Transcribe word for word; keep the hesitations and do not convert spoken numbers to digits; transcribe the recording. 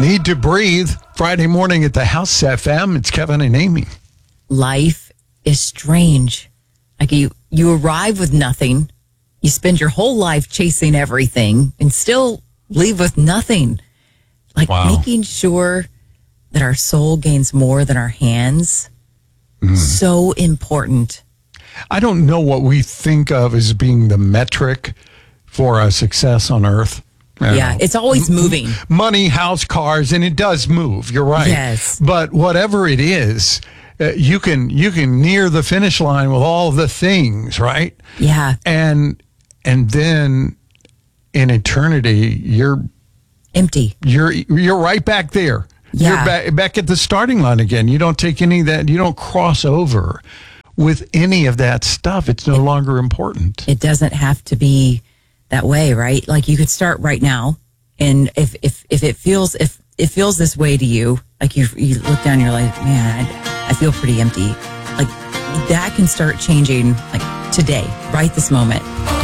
Need to Breathe, Friday morning at the House F M. It's Kevin and Amy. Life is strange. Like you, you arrive with nothing. You spend your whole life chasing everything and still leave with nothing. Like Wow. making sure that our soul gains more than our hands. Mm. So important. I don't know what we think of as being the metric for a success on earth. Yeah, it's always moving. Money, house, cars, and it does move. You're right. Yes. But whatever it is, uh, you can you can near the finish line with all the things, right? Yeah. And and then in eternity, you're empty. You're you're right back there. Yeah. You're back back at the starting line again. You don't take any of that. You don't cross over with any of that stuff. It's no it, longer important. It doesn't have to be that way, right? Like you could start right now, and if if if it feels if it feels this way to you, like you you look down, and you're like, man, I, I feel pretty empty. Like that can start changing, like today, right this moment.